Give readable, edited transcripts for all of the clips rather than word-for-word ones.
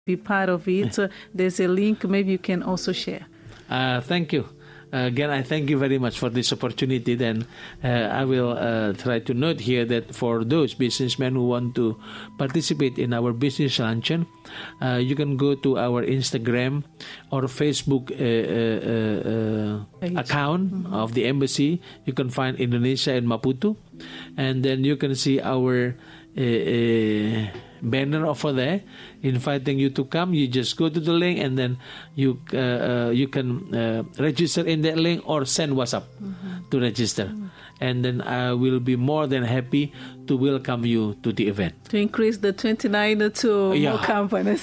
be part of it. There's a link. Maybe you can also share. Thank you. Again, I thank you very much for this opportunity. Then I will try to note here that for those businessmen who want to participate in our business luncheon, you can go to our Instagram or Facebook account of the embassy. You can find Indonesia in Maputo, and then you can see our banner over there inviting you to come. You just go to the link, and then you can register in that link or send WhatsApp to register. And then I will be more than happy to welcome you to the event. To increase the 29 to more companies.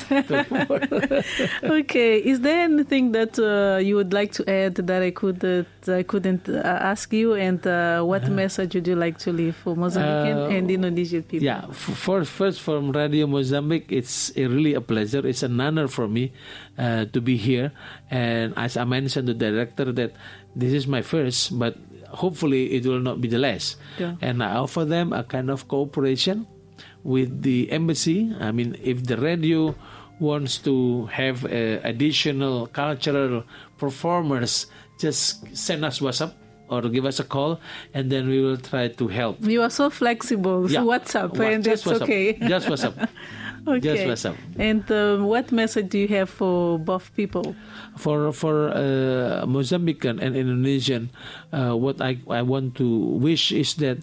Okay. Is there anything that you would like to add that I couldn't ask you? And what message would you like to leave for Mozambican and Indonesian people? Yeah. First, from Radio Mozambique, it's really a pleasure. It's an honor for me to be here. And as I mentioned to the director that this is my first, but hopefully it will not be the last. Yeah. And I offer them a kind of cooperation with the embassy. I mean, if the radio wants to have additional cultural performers, just send us WhatsApp or give us a call, and then we will try to help. You are so flexible. Yeah. WhatsApp, and that's WhatsApp. Okay. Just WhatsApp. Okay. Just WhatsApp. And what message do you have for both people? For Mozambican and Indonesian, what I want to wish is that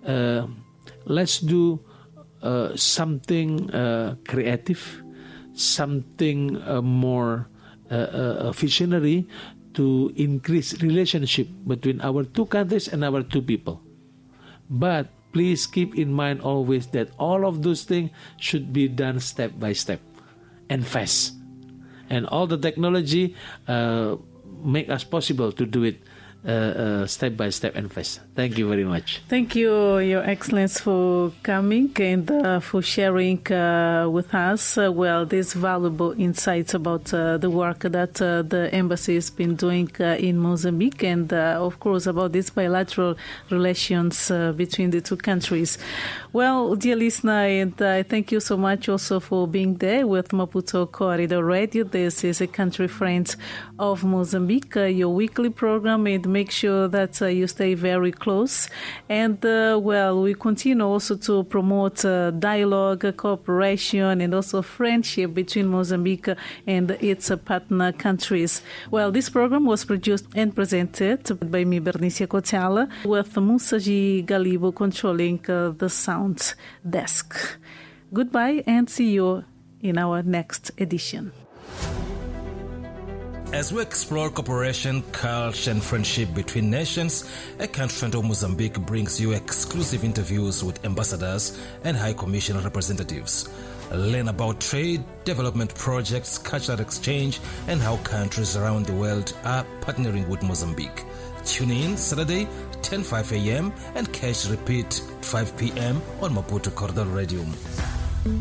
let's do something creative, something more visionary to increase relationship between our two countries and our two people. But please keep in mind always that all of those things should be done step by step and fast. And all the technology make us possible to do it step by step and fast. Thank you very much. Thank you, Your Excellence, for coming and for sharing with us these valuable insights about the work that the embassy has been doing in Mozambique, and of course about these bilateral relations between the two countries. Well, dear listener, and thank you so much also for being there with Maputo Corridor Radio. This is a Country Friends of Mozambique, your weekly program, and make sure that you stay very close. And we continue also to promote dialogue, cooperation, and also friendship between Mozambique and its partner countries. Well, this program was produced and presented by me, Bernicia Kotala, with Musaji Galibo controlling the sound desk. Goodbye and see you in our next edition. As we explore cooperation, culture, and friendship between nations, A Country Friend of Mozambique brings you exclusive interviews with ambassadors and High Commission representatives. Learn about trade, development projects, cultural exchange, and how countries around the world are partnering with Mozambique. Tune in Saturday, 10:05 a.m. and catch repeat 5 p.m. on Maputo Corridor Radio.